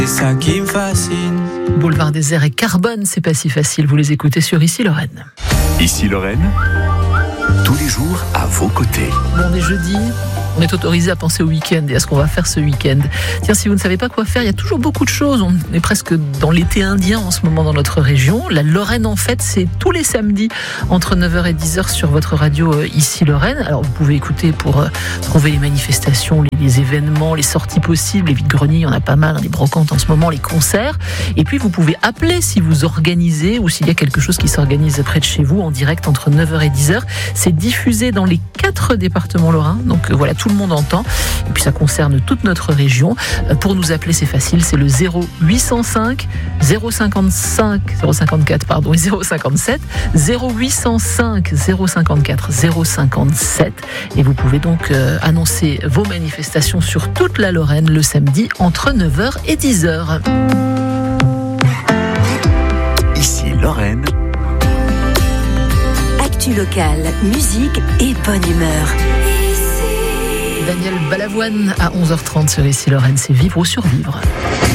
C'est ça qui me fascine. Boulevard Désert et Carbone, c'est pas si facile. Vous les écoutez sur Ici Lorraine. Ici Lorraine, tous les jours à vos côtés. Bon, on est jeudi. On est autorisé à penser au week-end et à ce qu'on va faire ce week-end. Tiens, si vous ne savez pas quoi faire, il y a toujours beaucoup de choses. On est presque dans l'été indien en ce moment dans notre région. La Lorraine, en fait, c'est tous les samedis entre 9h et 10h sur votre radio Ici Lorraine. Alors, vous pouvez écouter pour trouver les manifestations, les événements, les sorties possibles, les vides-greniers, il y en a pas mal, les brocantes en ce moment, les concerts. Et puis, vous pouvez appeler si vous organisez ou s'il y a quelque chose qui s'organise près de chez vous en direct entre 9h et 10h. C'est diffusé dans les 4 départements lorrains. Donc, voilà, tout le monde entend. Et puis ça concerne toute notre région. Pour nous appeler, c'est facile, c'est le 0805 055 054 pardon et 057 0805 054 057 et vous pouvez donc annoncer vos manifestations sur toute la Lorraine le samedi entre 9h et 10h. Ici Lorraine. Actu locale, musique et bonne humeur. Daniel Balavoine à 11h30 sur Ici Lorraine, c'est Vivre ou Survivre.